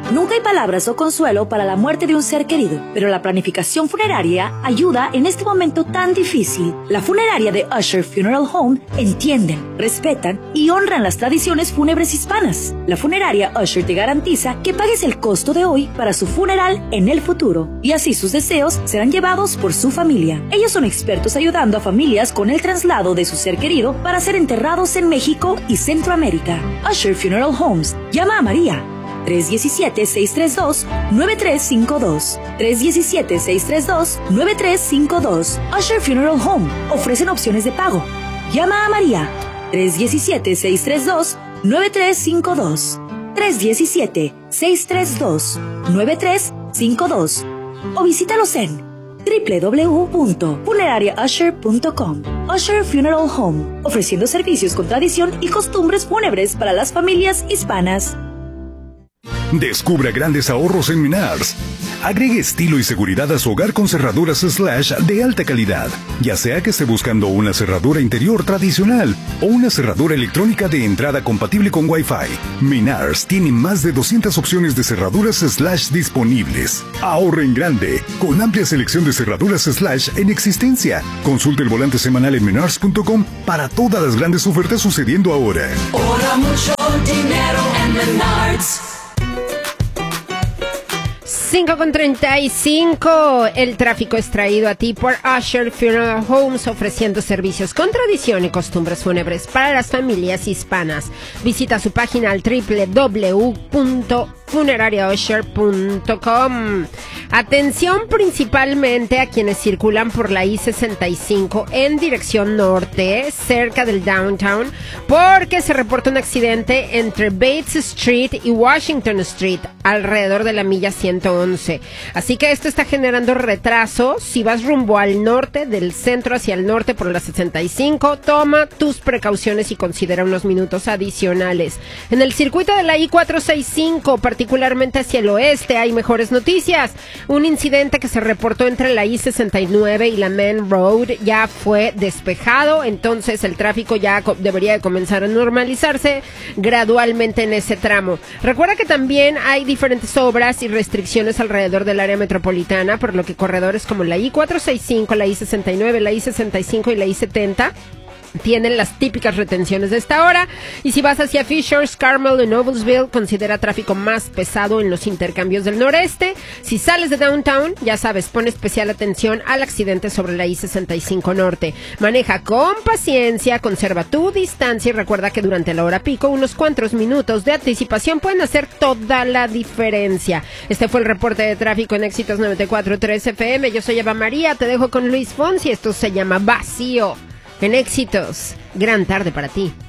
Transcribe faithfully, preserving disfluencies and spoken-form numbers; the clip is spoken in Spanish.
Nunca hay palabras o consuelo para la muerte de un ser querido, pero la planificación funeraria ayuda en este momento tan difícil. La funeraria de Usher Funeral Home entienden, respetan y honran las tradiciones fúnebres hispanas. La funeraria Usher te garantiza que pagues el costo de hoy para su funeral en el futuro, y así sus deseos serán llevados por su familia. Ellos son expertos ayudando a familias con el traslado de su ser querido para ser enterrados en México y Centroamérica. Usher Funeral Homes. Llama a María. tres uno siete, seis tres dos, nueve tres cinco dos. tres uno siete, seis tres dos, nueve tres cinco dos. Usher Funeral Home. Ofrecen opciones de pago. Llama a María. tres uno siete, seis tres dos, nueve tres cinco dos. tres uno siete, seis tres dos, nueve tres cinco dos. O visítalos en doble u doble u doble u punto funeraria usher punto com. Usher Funeral Home. Ofreciendo servicios con tradición y costumbres fúnebres para las familias hispanas. Descubra grandes ahorros en Menards. Agregue estilo y seguridad a su hogar con cerraduras Slash de alta calidad. Ya sea que esté buscando una cerradura interior tradicional o una cerradura electrónica de entrada compatible con Wi-Fi, Menards tiene más de doscientas opciones de cerraduras Slash disponibles. Ahorre en grande, con amplia selección de cerraduras Slash en existencia. Consulte el volante semanal en menards punto com para todas las grandes ofertas sucediendo ahora. Ahorra mucho dinero en Menards. cinco con treinta y cinco. El tráfico es traído a ti por Usher Funeral Homes, ofreciendo servicios con tradición y costumbres fúnebres para las familias hispanas. Visita su página al doble u doble u doble u punto funeraria usher punto com. Atención principalmente a quienes circulan por la I sesenta y cinco en dirección norte, cerca del downtown, porque se reporta un accidente entre Bates Street y Washington Street, alrededor de la milla ciento once. Así que esto está generando retraso. Si vas rumbo al norte, del centro hacia el norte por la sesenta y cinco, toma tus precauciones y considera unos minutos adicionales. En el circuito de la I cuatrocientos sesenta y cinco, particularmente hacia el oeste, hay mejores noticias. Un incidente que se reportó entre la I sesenta y nueve y la Main Road ya fue despejado, entonces el tráfico ya co- debería de comenzar a normalizarse gradualmente en ese tramo. Recuerda que también hay diferentes obras y restricciones alrededor del área metropolitana, por lo que corredores como la I cuatrocientos sesenta y cinco, la I sesenta y nueve, la I sesenta y cinco y la I setenta tienen las típicas retenciones de esta hora. Y si vas hacia Fishers, Carmel y Noblesville, considera tráfico más pesado en los intercambios del noreste. Si sales de downtown, ya sabes, pon especial atención al accidente sobre la I sesenta y cinco norte. Maneja con paciencia, conserva tu distancia y recuerda que durante la hora pico unos cuantos minutos de anticipación pueden hacer toda la diferencia. Este fue el reporte de tráfico en Éxitos noventa y cuatro punto tres F M. Yo soy Eva María, te dejo con Luis Fonsi. Esto se llama Vacío. En Éxitos, gran tarde para ti.